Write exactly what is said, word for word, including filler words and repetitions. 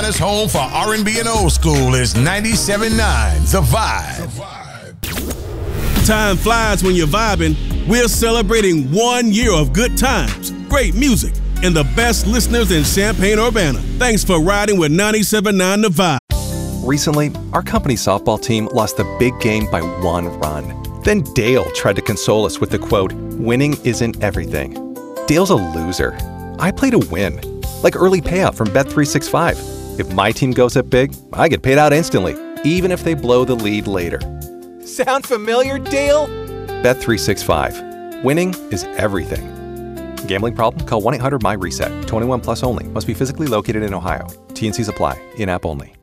finest home for R and B and old school is ninety-seven point nine The Vibe. Time flies when you're vibing. We're celebrating one year of good times, great music, and the best listeners in Champaign-Urbana. Thanks for riding with ninety-seven point nine The Vibe. Recently, our company softball team lost the big game by one run. Then Dale tried to console us with the quote, "Winning isn't everything." Dale's a loser. I play to win. Like early payout from Bet three sixty-five. If my team goes up big, I get paid out instantly, even if they blow the lead later. Sound familiar, Dale? Bet three sixty-five. Winning is everything. Gambling problem? Call one eight hundred M Y RESET. twenty-one plus only. Must be physically located in Ohio. T and Cs apply. In-app only.